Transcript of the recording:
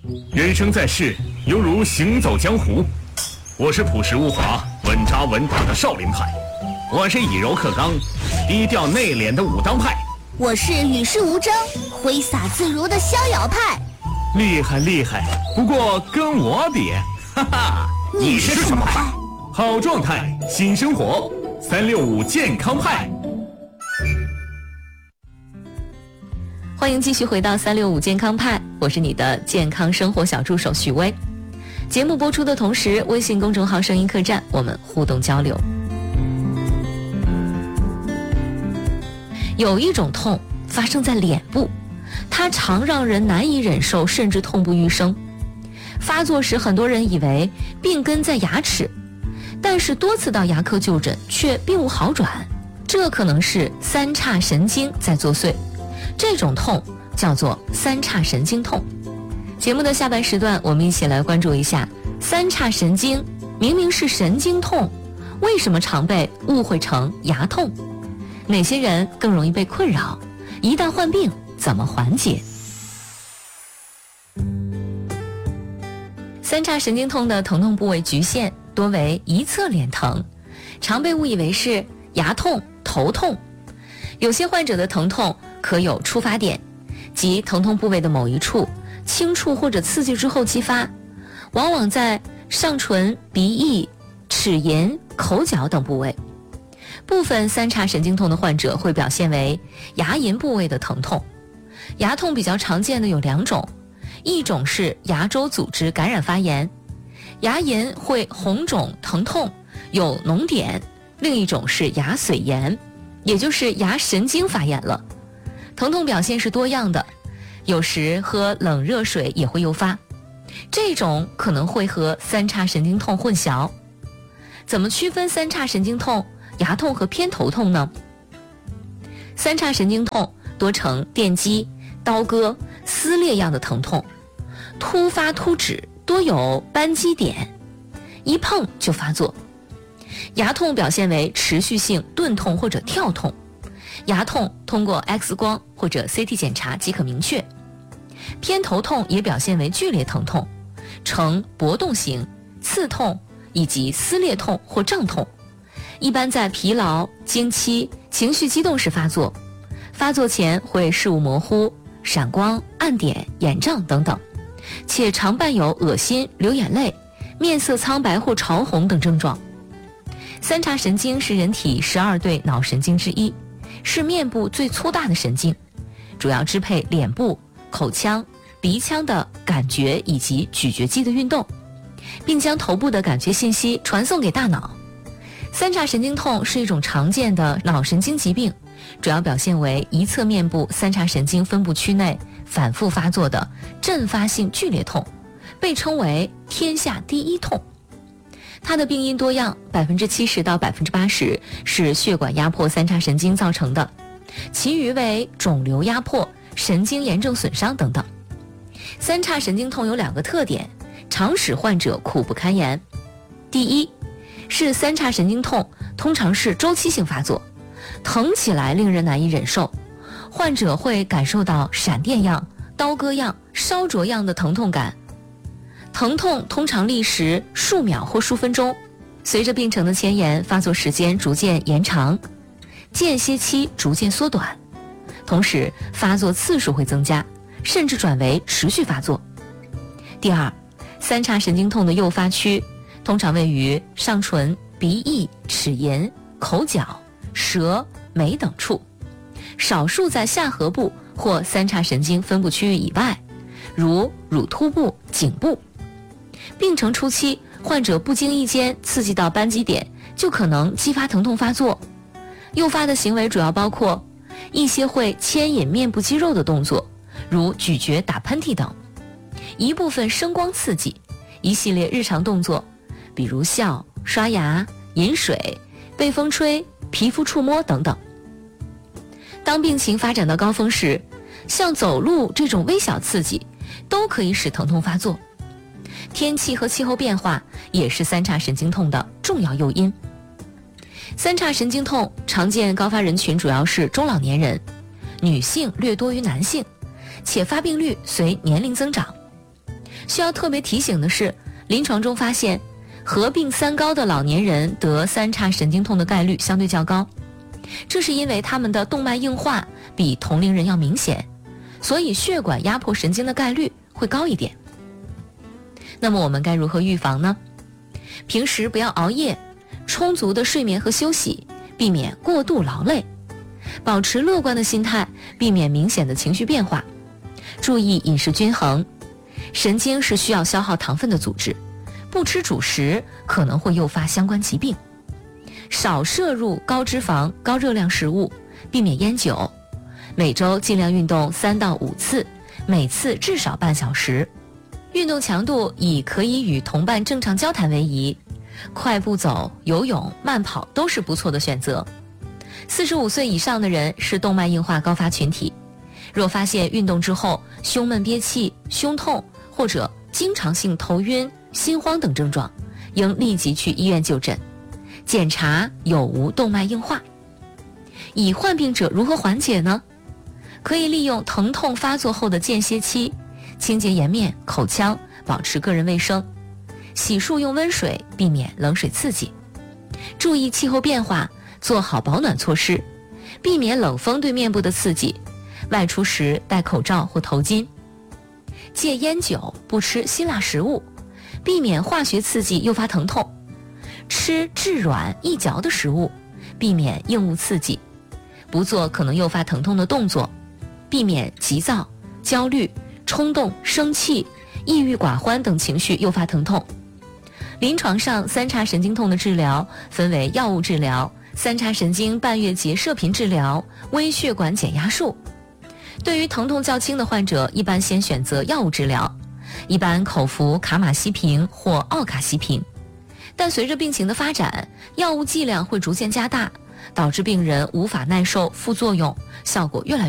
人生在世，犹如行走江湖。我是朴实无华、稳扎稳打的少林派，我是以柔克刚、低调内敛的武当派， 我是与世无争、挥洒自如的逍遥派。 厉害厉害，不过跟我比，哈哈， 你是什么派？ 好状态，新生活，365健康派。 欢迎继续回到365健康派，我是你的健康生活小助手许巍。节目播出的同时，微信公众号声音客栈我们互动交流。有一种痛发生在脸部，它常让人难以忍受，甚至痛不欲生。发作时很多人以为病根在牙齿，但是多次到牙科就诊却并无好转，这可能是三叉神经在作祟。这种痛叫做三叉神经痛。节目的下半时段，我们一起来关注一下三叉神经明明是神经痛，为什么常被误会成牙痛？哪些人更容易被困扰？一旦患病，怎么缓解？三叉神经痛的疼痛部位局限，多为一侧脸疼，常被误以为是牙痛、头痛。有些患者的疼痛可有触发点，即疼痛部位的某一处轻触或者刺激之后激发，往往在上唇、鼻翼、齿龈、口角等部位。部分三叉神经痛的患者会表现为牙龈部位的疼痛。牙痛比较常见的有两种，一种是牙周组织感染发炎，牙龈会红肿疼痛，有脓点；另一种是牙髓炎，也就是牙神经发炎了。疼痛表现是多样的，有时喝冷热水也会诱发，这种可能会和三叉神经痛混淆。怎么区分三叉神经痛、牙痛和偏头痛呢？三叉神经痛多呈电击、刀割、撕裂样的疼痛，突发突止，多有扳机点，一碰就发作。牙痛表现为持续性钝痛或者跳痛，牙痛通过 X 光或者 CT 检查即可明确。偏头痛也表现为剧烈疼痛，呈搏动型、刺痛以及撕裂痛或胀痛，一般在疲劳、经期、情绪激动时发作，发作前会视物模糊、闪光、暗点、眼胀等等，且常伴有恶心、流眼泪、面色苍白或潮红等症状。三叉神经是人体12对脑神经之一，是面部最粗大的神经，主要支配脸部、口腔、鼻腔的感觉以及咀嚼肌的运动，并将头部的感觉信息传送给大脑。三叉神经痛是一种常见的脑神经疾病，主要表现为一侧面部三叉神经分布区内反复发作的阵发性剧烈痛，被称为天下第一痛。它的病因多样，70%到80%是血管压迫三叉神经造成的，其余为肿瘤压迫、神经炎症损伤等等。三叉神经痛有2个特点，常使患者苦不堪言。第一，是三叉神经痛通常是周期性发作，疼起来令人难以忍受，患者会感受到闪电样、刀割样、烧灼样的疼痛感。疼痛通常历时数秒或数分钟，随着病程的迁延，发作时间逐渐延长，间歇期逐渐缩短，同时发作次数会增加，甚至转为持续发作。第二，三叉神经痛的诱发区通常位于上唇、鼻翼、齿龈、口角、舌、眉等处，少数在下颌部或三叉神经分布区域以外，如乳突部、颈部。病程初期，患者不经意间刺激到扳机点，就可能激发疼痛发作。诱发的行为主要包括一些会牵引面部肌肉的动作，如咀嚼、打喷嚏等；一部分声光刺激，一系列日常动作，比如笑、刷牙、饮水、被风吹、皮肤触摸等等。当病情发展到高峰时，像走路这种微小刺激都可以使疼痛发作。天气和气候变化也是三叉神经痛的重要诱因。三叉神经痛常见高发人群主要是中老年人，女性略多于男性，且发病率随年龄增长。 需要特别提醒的是，临床中发现合并三高的老年人得三叉神经痛的概率相对较高，这是因为他们的动脉硬化比同龄人要明显，所以血管压迫神经的概率会高一点。那么我们该如何预防呢？平时不要熬夜，充足的睡眠和休息，避免过度劳累，保持乐观的心态，避免明显的情绪变化，注意饮食均衡。神经是需要消耗糖分的组织，不吃主食可能会诱发相关疾病。少摄入高脂肪、高热量食物，避免烟酒。每周尽量运动3到5次，每次至少半小时。运动强度以可以与同伴正常交谈为宜，快步走、游泳、慢跑都是不错的选择。45岁以上的人是动脉硬化高发群体，若发现运动之后胸闷憋气、胸痛或者经常性头晕、心慌等症状，应立即去医院就诊，检查有无动脉硬化。乙患病者如何缓解呢？可以利用疼痛发作后的间歇期，清洁颜面、口腔，保持个人卫生，洗漱用温水，避免冷水刺激，注意气候变化，做好保暖措施，避免冷风对面部的刺激，外出时戴口罩或头巾，戒烟酒，不吃辛辣食物，避免化学刺激诱发疼痛，吃质软易嚼的食物，避免硬物刺激，不做可能诱发疼痛的动作，避免急躁、焦虑、冲动、生气、抑郁寡欢等情绪诱发疼痛。临床上三叉神经痛的治疗分为药物治疗、三叉神经半月结射频治疗、微血管减压术。对于疼痛较轻的患者，一般先选择药物治疗，一般口服卡马西平或奥卡西平。但随着病情的发展，药物剂量会逐渐加大，导致病人无法耐受副作用，效果越来越